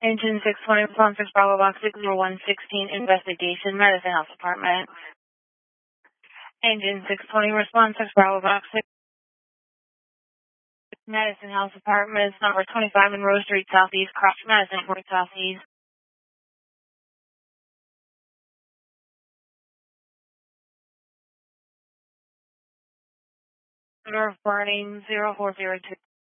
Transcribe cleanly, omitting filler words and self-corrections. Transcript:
Engine 620, response to Bravo Box 60116, investigation, Medicine Health Department. Engine 620, response to Bravo Box 6, Medicine Health Department, number 25 in Rose Street Southeast, Cross Medicine, Southeast. Reporting 0402.